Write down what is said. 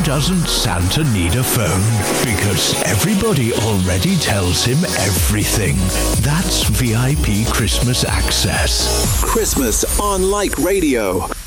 doesn't Santa need a phone? Because everybody already tells him everything. That's VIP Christmas access. Christmas on Like Radio.